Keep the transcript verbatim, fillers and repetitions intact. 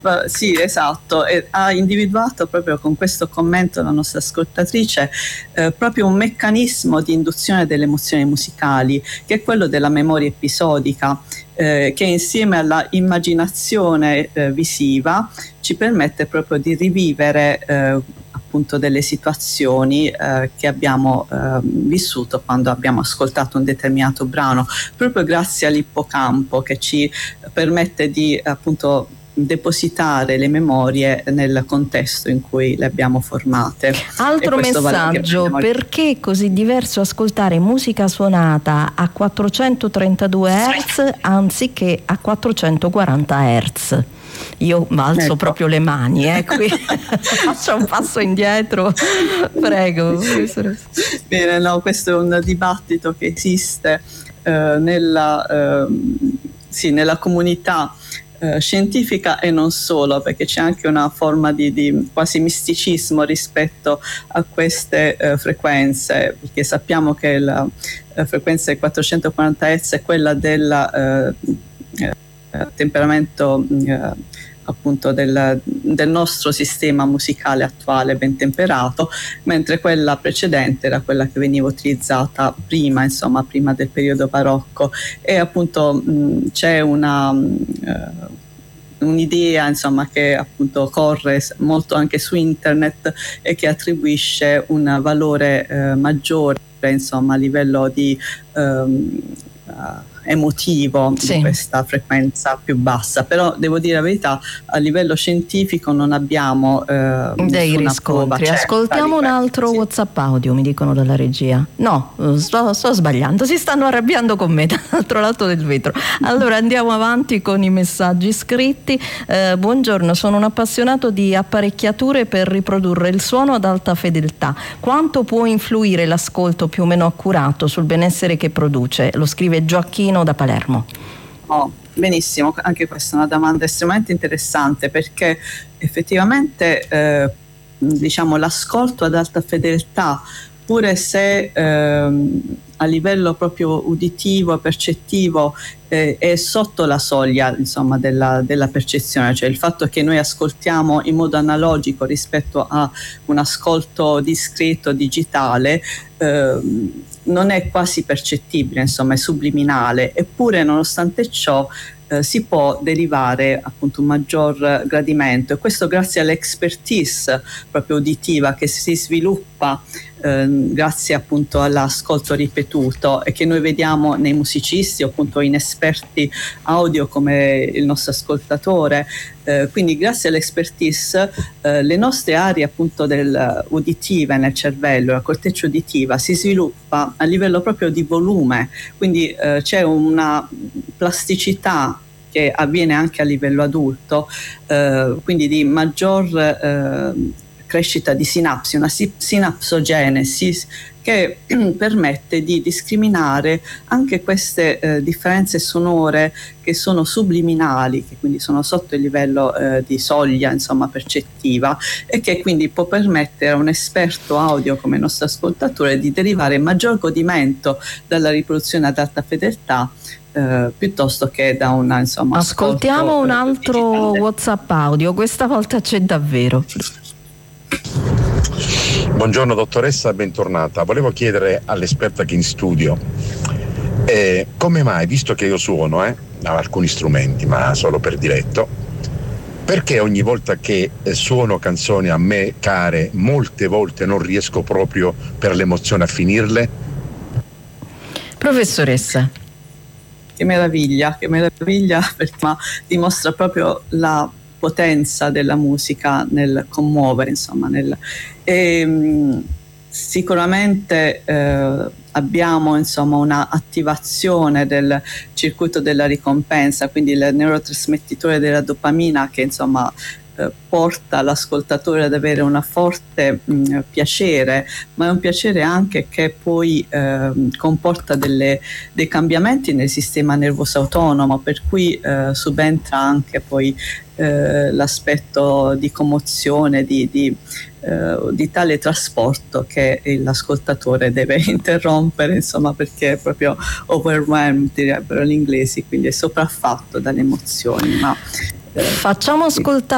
Sì, esatto, e ha individuato proprio con questo commento la nostra ascoltatrice eh, proprio un meccanismo di induzione delle emozioni musicali, che è quello della memoria episodica, eh, che insieme alla immaginazione eh, visiva ci permette proprio di rivivere eh, appunto delle situazioni eh, che abbiamo eh, vissuto quando abbiamo ascoltato un determinato brano, proprio grazie all'ippocampo che ci permette di appunto depositare le memorie nel contesto in cui le abbiamo formate. Altro messaggio: vale perché è così diverso ascoltare musica suonata a quattrocentotrentadue hertz anziché a quattrocentoquaranta hertz? Io alzo ecco. proprio le mani, eh, qui faccio un passo indietro, prego. Bene, no, questo è un dibattito che esiste eh, nella, eh, sì, nella comunità Eh, scientifica e non solo, perché c'è anche una forma di, di quasi misticismo rispetto a queste eh, frequenze, perché sappiamo che la eh, frequenza di quattrocentoquaranta hertz è quella del eh, eh, temperamento eh, appunto del, del nostro sistema musicale attuale ben temperato, mentre quella precedente era quella che veniva utilizzata prima, insomma prima del periodo barocco, e appunto mh, c'è una uh, un'idea insomma che appunto corre molto anche su internet e che attribuisce un valore uh, maggiore insomma a livello di um, uh, emotivo sì. di questa frequenza più bassa, però devo dire la verità, a livello scientifico non abbiamo eh, dei riscontri. Certa, ascoltiamo un altro sì. WhatsApp audio, mi dicono dalla regia. No, sto, sto sbagliando, si stanno arrabbiando con me dall'altro lato del vetro. Allora andiamo avanti con i messaggi scritti. Eh, buongiorno, sono un appassionato di apparecchiature per riprodurre il suono ad alta fedeltà. Quanto può influire l'ascolto più o meno accurato sul benessere che produce? Lo scrive Gioacchino da Palermo. Oh, benissimo, anche questa è una domanda estremamente interessante, perché effettivamente eh, diciamo l'ascolto ad alta fedeltà, pure se ehm, a livello proprio uditivo, percettivo eh, è sotto la soglia insomma della, della percezione, cioè il fatto che noi ascoltiamo in modo analogico rispetto a un ascolto discreto digitale eh, non è quasi percettibile, insomma è subliminale, eppure nonostante ciò eh, si può derivare appunto un maggior gradimento, e questo grazie all'expertise proprio uditiva che si sviluppa eh, grazie appunto all'ascolto ripetuto e che noi vediamo nei musicisti o appunto in esperti audio come il nostro ascoltatore. Eh, quindi grazie all'expertise eh, le nostre aree appunto del, uditive nel cervello, la corteccia uditiva si sviluppa a livello proprio di volume, quindi eh, c'è una plasticità che avviene anche a livello adulto, eh, quindi di maggior eh, crescita di sinapsi, una sinapsogenesi che permette di discriminare anche queste eh, differenze sonore che sono subliminali, che quindi sono sotto il livello eh, di soglia insomma percettiva, e che quindi può permettere a un esperto audio come il nostro ascoltatore di derivare maggior godimento dalla riproduzione ad alta fedeltà eh, piuttosto che da una insomma ascoltiamo ascolto, un altro digitale. WhatsApp audio, questa volta c'è davvero. Buongiorno dottoressa, bentornata. Volevo chiedere all'esperta che è in studio eh, come mai, visto che io suono eh, alcuni strumenti ma solo per diletto, perché ogni volta che eh, suono canzoni a me care molte volte non riesco proprio per l'emozione a finirle? Professoressa. Che meraviglia, che meraviglia, perché dimostra proprio la potenza della musica nel commuovere, insomma, nel, e, mh, sicuramente eh, abbiamo insomma una attivazione del circuito della ricompensa, quindi il neurotrasmettitore della dopamina che insomma eh, porta l'ascoltatore ad avere un forte mh, piacere, ma è un piacere anche che poi eh, comporta delle, dei cambiamenti nel sistema nervoso autonomo, per cui eh, subentra anche poi eh, l'aspetto di commozione, di, di, eh, di tale trasporto che l'ascoltatore deve interrompere, insomma, perché è proprio overwhelmed, direbbero gli inglesi, quindi è sopraffatto dalle emozioni. Ma, eh, facciamo ascoltare